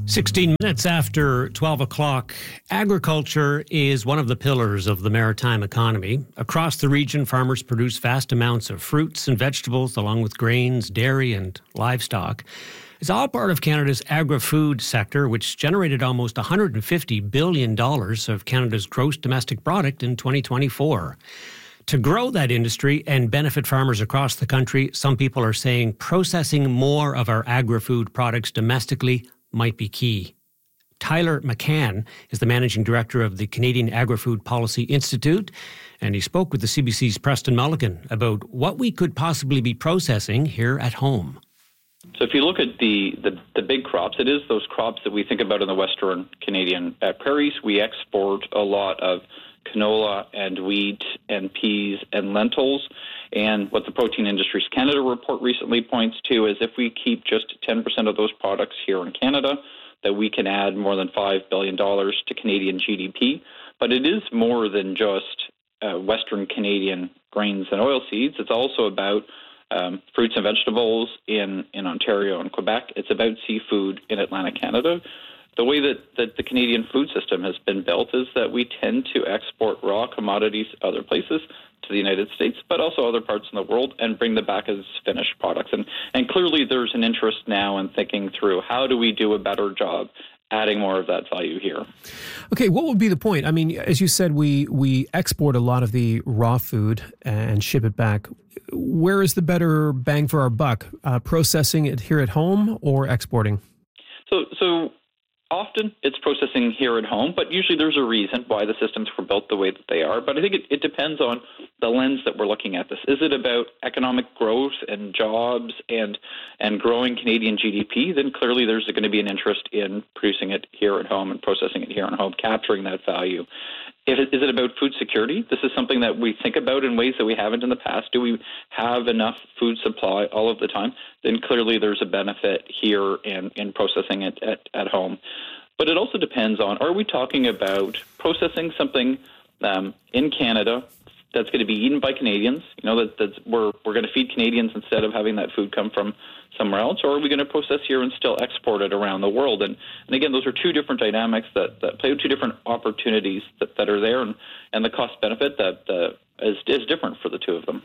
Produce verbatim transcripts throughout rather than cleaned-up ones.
sixteen minutes after twelve o'clock, agriculture is one of the pillars of the maritime economy. Across the region, farmers produce vast amounts of fruits and vegetables, along with grains, dairy, and livestock. It's all part of Canada's agri-food sector, which generated almost one hundred fifty billion dollars of Canada's gross domestic product in twenty twenty-four. To grow that industry and benefit farmers across the country, some people are saying processing more of our agri-food products domestically might be key. Tyler McCann is the managing director of the Canadian Agri-Food Policy Institute, and he spoke with the C B C's Preston Mulligan about what we could possibly be processing here at home. So if you look at the, the, the big crops, it is those crops that we think about in the Western Canadian uh, prairies. We export a lot of canola and wheat and peas and lentils. And what the Protein Industries Canada report recently points to is if we keep just ten percent of those products here in Canada, that we can add more than five billion dollars to Canadian G D P. But it is more than just uh, Western Canadian grains and oilseeds. It's also about um, fruits and vegetables in, in Ontario and Quebec. It's about seafood in Atlantic Canada. The way that, that the Canadian food system has been built is that we tend to export raw commodities other places to the United States, but also other parts of the world, and bring them back as finished products. And, and clearly there's an interest now in thinking through how do we do a better job adding more of that value here. Okay, what would be the point? I mean, as you said, we, we export a lot of the raw food and ship it back. Where is the better bang for our buck? Uh, processing it here at home or exporting? So, so often it's processing here at home, but usually there's a reason why the systems were built the way that they are. But I think it, it depends on the lens that we're looking at this. Is it about economic growth and jobs and and growing Canadian G D P? Then clearly there's going to be an interest in producing it here at home and processing it here at home, capturing that value. If it, is it about food security? This is something that we think about in ways that we haven't in the past. Do we have enough food supply all of the time? Then clearly there's a benefit here in, in processing it at, at home. But it also depends on, are we talking about processing something um, in Canada that's going to be eaten by Canadians? You know, that that's, we're we're going to feed Canadians instead of having that food come from somewhere else, or are we going to process here and still export it around the world? And and again, those are two different dynamics that, that play with two different opportunities that, that are there, and, and the cost benefit that uh, is is different for the two of them.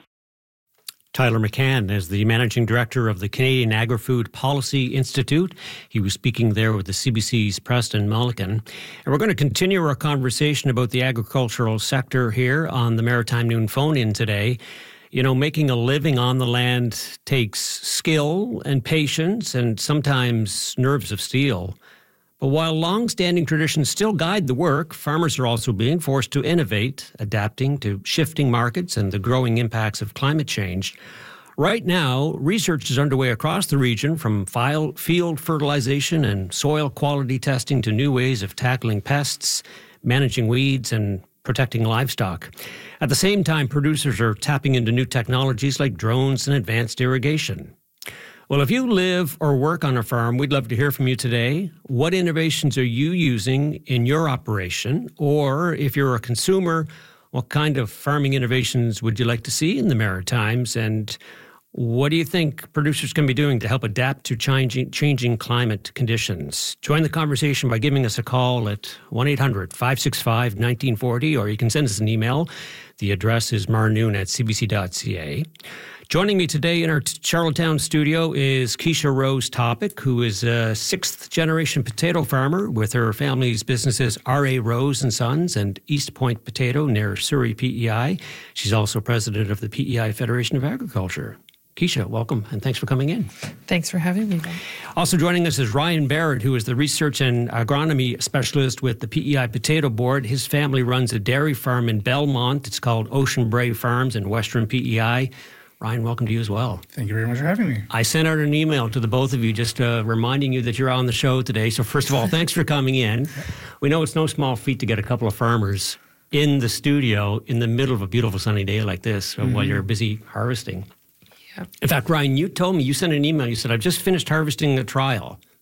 Tyler McCann is the managing director of the Canadian Agri-Food Policy Institute. He was speaking there with the C B C's Preston Mulligan. And we're going to continue our conversation about the agricultural sector here on the Maritime Noon phone-in today. You know, making a living on the land takes skill and patience and sometimes nerves of steel. But while long-standing traditions still guide the work, farmers are also being forced to innovate, adapting to shifting markets and the growing impacts of climate change. Right now, research is underway across the region, from field fertilization and soil quality testing to new ways of tackling pests, managing weeds, and protecting livestock. At the same time, producers are tapping into new technologies like drones and advanced irrigation. Well, if you live or work on a farm, we'd love to hear from you today. What innovations are you using in your operation? Or if you're a consumer, what kind of farming innovations would you like to see in the Maritimes? And what do you think producers can be doing to help adapt to changing, changing climate conditions? Join the conversation by giving us a call at one eight hundred five six five one nine four zero, or you can send us an email. The address is marnoon at c b c dot c a. Joining me today in our Charlottetown studio is Keisha Rose Topic, who is a sixth-generation potato farmer with her family's businesses R A. Rose and Sons and East Point Potato near Surrey P E I. She's also president of the P E I Federation of Agriculture. Keisha, welcome, and thanks for coming in. Thanks for having me, Ben. Also joining us is Ryan Barrett, who is the research and agronomy specialist with the P E I Potato Board. His family runs a dairy farm in Belmont. It's called Ocean Bray Farms in Western P E I. Ryan, welcome to you as well. Thank you very much for having me. I sent out an email to the both of you just uh, reminding you that you're on the show today. So first of all, thanks for coming in. We know it's no small feat to get a couple of farmers in the studio in the middle of a beautiful sunny day like this mm-hmm. while you're busy harvesting. Yeah. In fact, Ryan, you told me, you sent an email, you said, I've just finished harvesting a trial.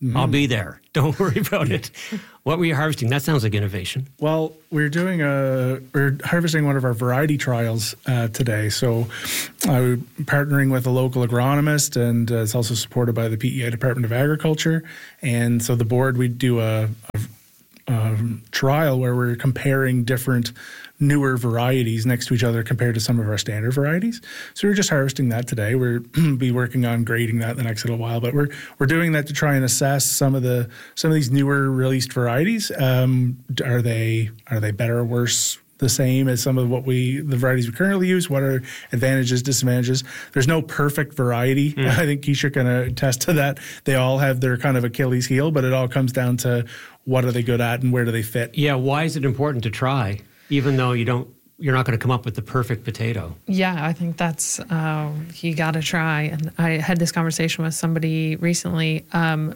Mm-hmm. I'll be there. Don't worry about it. What were you harvesting? That sounds like innovation. Well, we're doing a we're harvesting one of our variety trials uh, today. So, I'm uh, partnering with a local agronomist, and uh, it's also supported by the P E I Department of Agriculture. And so, the board we do a, a, a trial where we're comparing different newer varieties next to each other compared to some of our standard varieties. So we're just harvesting that today. We'll be working on grading that the next little while, but we're we're doing that to try and assess some of the some of these newer released varieties. Um, are they are they better or worse, the same as some of what we the varieties we currently use? What are advantages, disadvantages? There's no perfect variety. Mm. I think Keisha can attest to that. They all have their kind of Achilles heel, but it all comes down to what are they good at and where do they fit. Yeah, why is it important to try? Even though you don't, you're not going to come up with the perfect potato. Yeah, I think that's, uh, you got to try. And I had this conversation with somebody recently. Um,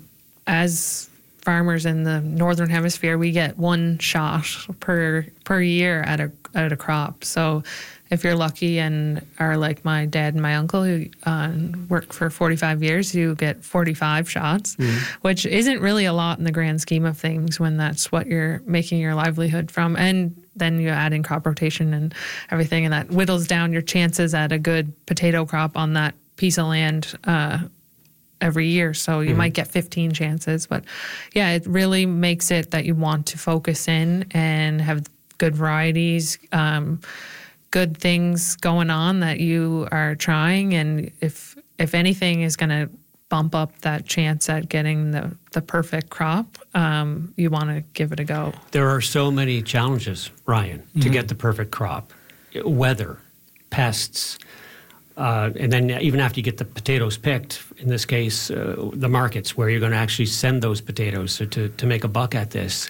as farmers in the Northern Hemisphere, we get one shot per per year at a at a crop. So if you're lucky and are like my dad and my uncle who uh, work for forty-five years, you get forty-five shots, mm-hmm. which isn't really a lot in the grand scheme of things when that's what you're making your livelihood from. And then you add in crop rotation and everything, and that whittles down your chances at a good potato crop on that piece of land uh, every year. So you mm-hmm. might get fifteen chances. But yeah, it really makes it that you want to focus in and have good varieties, um, good things going on that you are trying. And if if anything is going to bump up that chance at getting the, the perfect crop, um, you want to give it a go. There are so many challenges, Ryan, to mm-hmm. get the perfect crop. Weather, pests, uh, and then even after you get the potatoes picked, in this case, uh, the markets where you're going to actually send those potatoes to, to, to make a buck at this.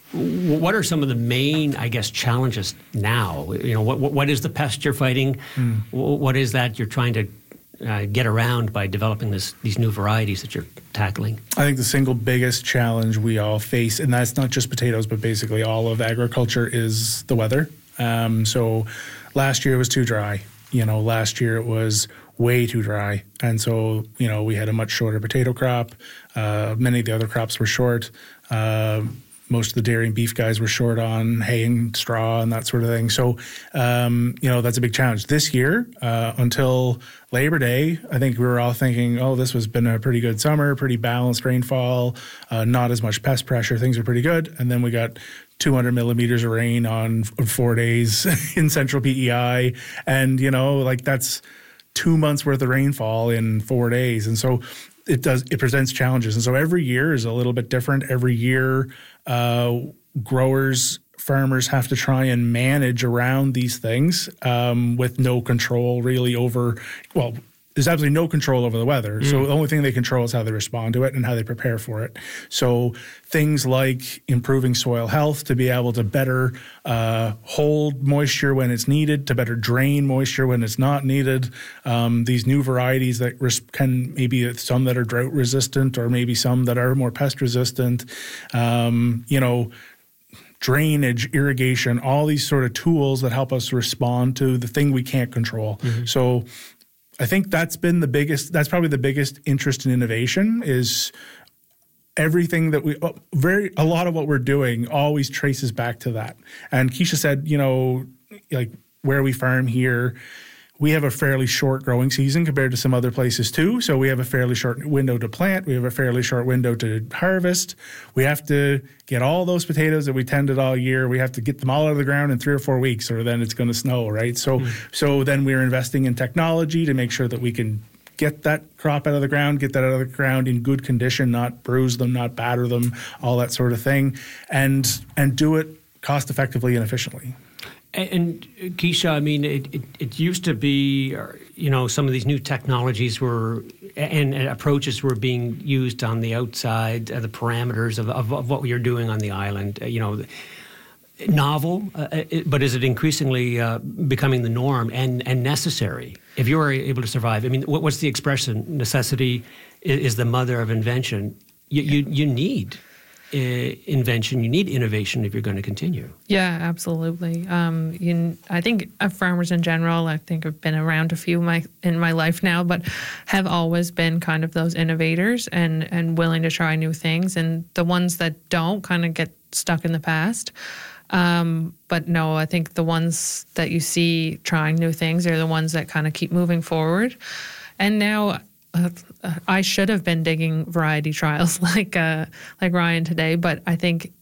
What are some of the main, I guess, challenges now? You know, what what is the pest you're fighting? Mm. What is that you're trying to Uh, get around by developing this, these new varieties that you're tackling? I think the single biggest challenge we all face, and that's not just potatoes, but basically all of agriculture, is the weather. Um, so last year it was too dry. You know, last year it was way too dry. And so, you know, we had a much shorter potato crop. Uh, many of the other crops were short. Uh, Most of the dairy and beef guys were short on hay and straw and that sort of thing. So, um, you know, that's a big challenge. This year, uh, until Labor Day, I think we were all thinking, oh, this has been a pretty good summer, pretty balanced rainfall, uh, not as much pest pressure. Things are pretty good. And then we got two hundred millimeters of rain on four days in central P E I. And, you know, like that's two months worth of rainfall in four days. And so it does, it presents challenges. And so every year is a little bit different. Every year, uh, growers, farmers have to try and manage around these things um, with no control really over, well, there's absolutely no control over the weather. Mm. So the only thing they control is how they respond to it and how they prepare for it. So things like improving soil health to be able to better uh, hold moisture when it's needed, to better drain moisture when it's not needed. Um, these new varieties that res- can maybe some that are drought resistant or maybe some that are more pest resistant, um, you know, drainage, irrigation, all these sort of tools that help us respond to the thing we can't control. Mm-hmm. So I think that's been the biggest, that's probably the biggest interest in innovation is everything that we, very, a lot of what we're doing always traces back to that. And Keisha said, you know, like where we farm here, we have a fairly short growing season compared to some other places too. So we have a fairly short window to plant. We have a fairly short window to harvest. We have to get all those potatoes that we tended all year. We have to get them all out of the ground in three or four weeks or then it's going to snow, right? So, mm. so then we're investing in technology to make sure that we can get that crop out of the ground, get that out of the ground in good condition, not bruise them, not batter them, all that sort of thing, and and do it cost effectively and efficiently. And Keisha, I mean, it, it, it used to be, you know, some of these new technologies were and, and approaches were being used on the outside, uh, the parameters of, of, of what you're doing on the island, uh, you know, novel, uh, it, but is it increasingly uh, becoming the norm and, and necessary if you are able to survive? I mean, what, what's the expression? Necessity is, is the mother of invention. You, you, you need uh, invention, you need innovation if you're going to continue. Yeah, absolutely. Um, you, I think uh, farmers in general, I think I've been around a few my, in my life now, but have always been kind of those innovators and, and willing to try new things. And the ones that don't kind of get stuck in the past. Um, but no, I think the ones that you see trying new things are the ones that kind of keep moving forward. And now uh, I should have been digging variety trials like uh, like Ryan today, but I think